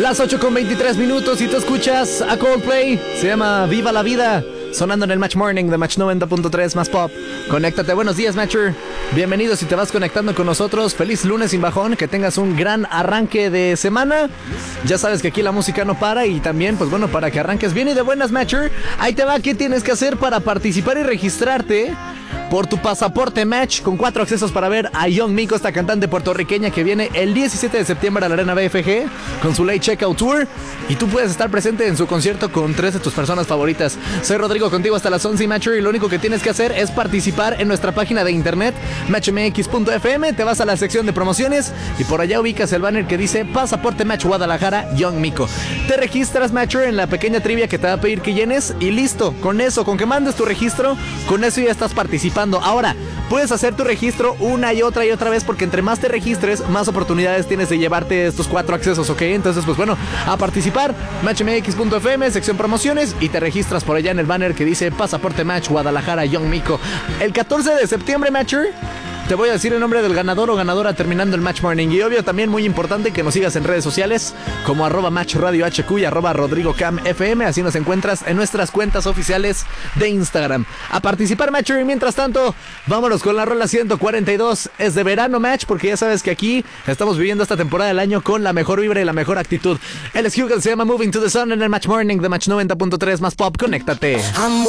Las 8:23 y tú escuchas a Coldplay. Se llama Viva la Vida, sonando en el Match Morning de Match 90.3 más pop. Conéctate. Buenos días, Matcher. Bienvenido si te vas conectando con nosotros. Feliz lunes sin bajón. Que tengas un gran arranque de semana. Ya sabes que aquí la música no para. Y también, pues bueno, para que arranques bien y de buenas, Matcher. Ahí te va. ¿Qué tienes que hacer para participar y registrarte por tu pasaporte Match, con 4 accesos para ver a Young Miko, esta cantante puertorriqueña que viene el 17 de septiembre a la Arena BFG con su Late Checkout Tour? Y tú puedes estar presente en su concierto con 3 de tus personas favoritas. Soy Rodrigo, contigo hasta las 11, Matcher, y lo único que tienes que hacer es participar en nuestra página de internet matchmx.fm. Te vas a la sección de promociones y por allá ubicas el banner que dice Pasaporte Match Guadalajara Young Miko. Te registras, Matcher, en la pequeña trivia que te va a pedir que llenes y listo. Con eso, con que mandes tu registro, con eso ya estás participando. Ahora, puedes hacer tu registro una y otra vez, porque entre más te registres, más oportunidades tienes de llevarte estos 4 accesos, ¿ok? Entonces, pues bueno, a participar, matchmx.fm, sección promociones, y te registras por allá en el banner que dice Pasaporte Match Guadalajara Young Miko. El 14 de septiembre, Matcher, te voy a decir el nombre del ganador o ganadora terminando el Match Morning. Y obvio, también muy importante que nos sigas en redes sociales como @MatchRadioHQ y @RodrigoCamFM. Así nos encuentras en nuestras cuentas oficiales de Instagram. A participar, Matcher. Y mientras tanto, vámonos con la rola 142. Es de verano, Match, porque ya sabes que aquí estamos viviendo esta temporada del año con la mejor vibra y la mejor actitud. Él es Hugel, se llama Moving to the Sun en el Match Morning de Match 90.3 más pop. Conéctate.